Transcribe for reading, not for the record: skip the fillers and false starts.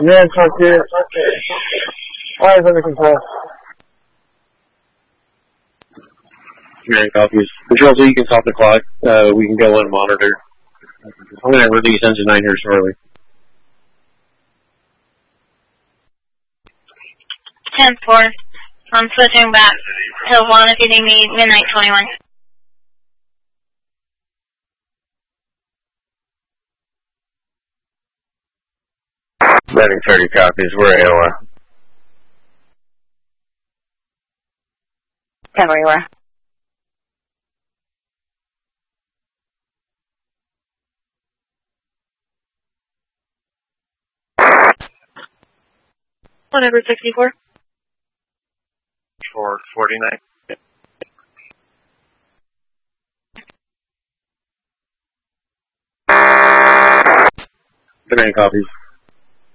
Yeah, talk to you. Alright, under control. Command copies. Control, so you can stop the clock. We can go and monitor. I'm going to release engine 9 here shortly. 10-4. I'm switching back to 1 if you need me, midnight 21. Landing 30 copies. We're AOR. Tell me where you are. Whatever, 64. For 49. Command copies.